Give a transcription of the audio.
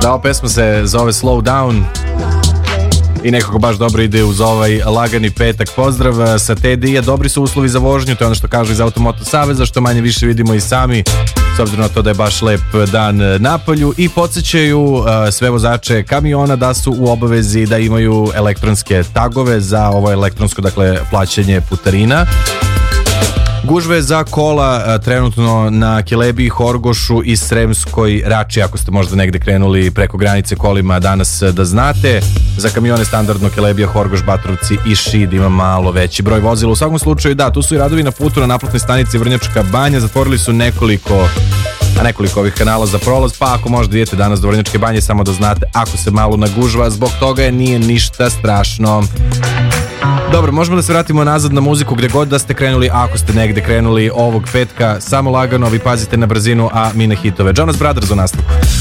Da, ova pesma se zove Slow Down i nekako baš dobro ide uz ovaj lagani petak. Pozdrav sa TDI-a, dobri su uslovi za vožnju, to je ono što kažu iz Automoto Saveza, što manje više vidimo i sami, s obzirom na to da je baš lep dan napolju, i podsjećaju sve vozače kamiona da su u obavezi da imaju elektronske tagove za ovo elektronsko, dakle, plaćanje putarina. Gužve za kola trenutno na Kelebiji, Horgošu i Sremskoj Rači, ako ste možda negde krenuli preko granice kolima danas, da znate. Za kamione standardno Kelebija, Horgoš, Batrovci i Šid ima malo veći broj vozila. U svakom slučaju, da, tu su i radovi na putu na naplatnoj stanici Vrnjačka Banja, zatvorili su nekoliko ovih kanala za prolaz, pa ako možda idete danas do Vrnjačke Banje, samo da znate, ako se malo nagužva, zbog toga nije ništa strašno. Dobro, možemo da se vratimo nazad na muziku gde god da ste krenuli, ako ste negde krenuli ovog petka, samo lagano, vi pazite na brzinu, a mi na hitove. Jonas Brothers u nastavku.